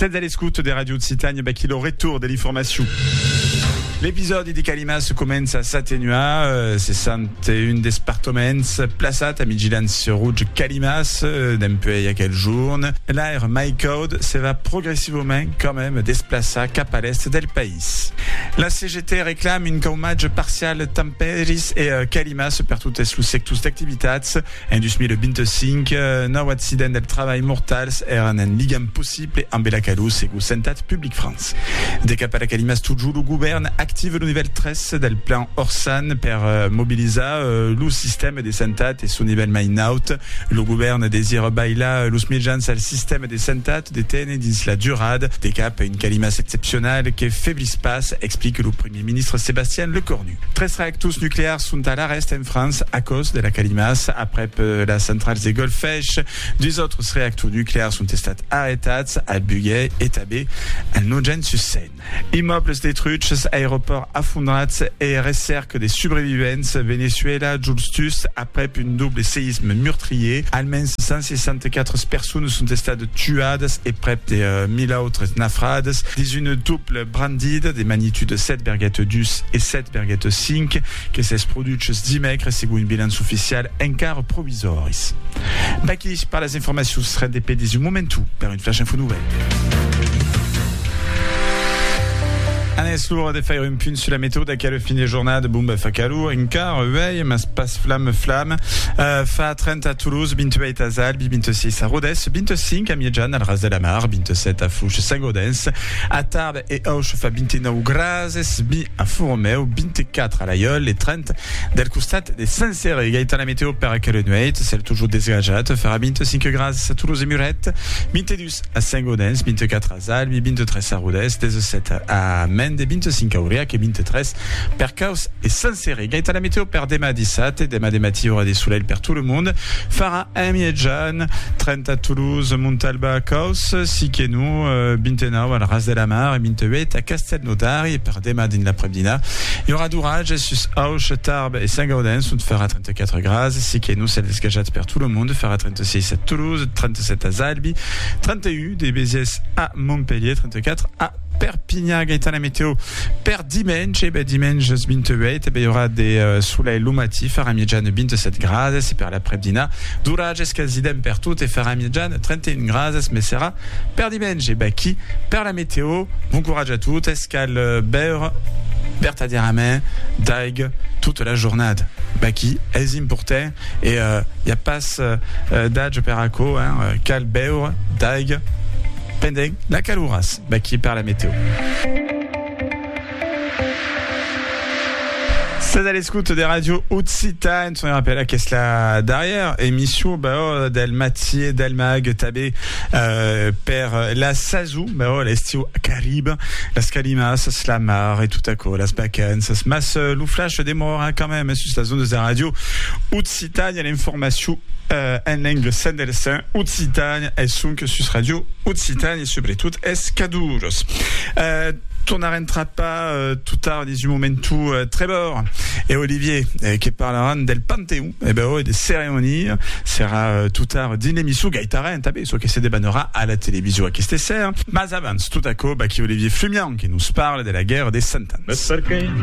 C'est dall'escuto des radios de Citagne, qui le retour de l'information. L'épisode di Calimas commence a s'atténuer, 61 despartaments plaçat a vigilance rouge Calimas d'un peu il y a quelques jours. L'air MyCode se va progressivement quand même déplacer cap à l'est del pays. La CGT réclame une commage partiale Tamperis et Calimas per toutes les sectors d'activitats en 2025 no accident del travail mortals eran en ligam possible en Belacalou segons Santat Public France. De cap à la Calimas toujours le gouvernement active le niveau 13 del plan Orsan per mobiliser le système de Santat et son niveau Main-Out. Le gouvernement désire bailar los mitjans al système de Santat de tenir dins la durade de cap à une Calimas exceptionnelle que faiblis pas, explique le Premier ministre Sébastien Lecornu. 13 réacteurs nucléaires sont à l'arrêt en France à cause de la Calimas. Après la centrale de Golfech, 2 autres réacteurs nucléaires sont testés arrêtés à Buguet et Tabé, à Nogent-sur-Seine. Immeubles détruits, aéroports affondrés et recerques des survivants. Venezuela, Justus, après une double séisme meurtrier. Allemans 164 personnes sont testées tuées et près de 1000 autres naufrades. Des une double brandide des magnitudes 7,2 et 7,5 que s'est produite dimanche selon une bilan officielle encara provisoire. Baki par les informations seraient des du momentum par une flash info nouvelle. Anes lourd de faire une pune sur la méthode à quelle fin de journée de Bumba Fakalou, un quart, veille, mas passe flamme, fa 30 à Toulouse, 28 à Zalbi, 26 à Rodez, 25 à Miedjan, al Ras de la Mar, 27 à Fouche, Saint-Gaudens, à Tarbes et Auch, fa 29 Grazes, bi à Fourmeu, 24 à l'Aïeul, et 30 del Costat de Saint-Céré. Gaëtan la météo per aquelle nuit, celle toujours désagate, fera 25 Grazes à Toulouse et Murette, 22 à Saint-Gaudens, 24 à Zalbi, 23 à Rodez, 17 à Mende, 25 a Aurillac et 23 per Caos et Saint-Céré. Gaëtan la météo per Dema 17 et Dema Demati aura des soleils per tout le monde. Fara Amiedjan, 30 à Toulouse, Montalba, Caos, Siquenou, 29 à la Ras de la Mar et 28 à Castelnaudary et per Dema din l'après-midi. Il y aura d'orage sus Auch, Tarbes et Saint-Gaudens, on fera 34 grades. Siquenou, celle d'escajat per tout le monde, fera 36 à Toulouse, 37 à Zalbi, 31 des Béziers à Montpellier, 34 à Perpignan. Gaëtan la météo per dimanche, dimanche 28, il y aura des soleils lumatifs à Ramiedjan 27 grades, c'est per l'après-midi. D'orage quasidem per tout et fer Ramiedjan 31 grades, mais sera per dimanche. Et qui per la météo, bon courage à toutes, escale beurre, Bertha Diramen, Daig, toute la journée. Qui est important et il y a pas d'âge peraco, cal beurre, Daig, pendant la calouras, qui perd la météo. C'est à l'écoute des radios Haute-Citagne. On rappelle à qu'est-ce là derrière émission del Mathieu del Mag tabé per la Sazou l'estio Caribe las Calimas Slamar et tout à coup las Vacances mas l'ouflash démorera quand même sur la zone de la radio Haute-Citagne à l'information en langue sendelsen Haute-Citagne et sunk sur radio Haute-Citagne et surtout escaduros. On n'arrêtera pas tout tard des momentu Trébor et Olivier qui parleront del Panthéon et des cérémonies sera tout tard d'une émission Gaëtaren tabé soit qui se débanera à la télévision à qui se sert mais avance tout à coup qui Olivier Flumian qui nous parle de la guerre des Cent Ans.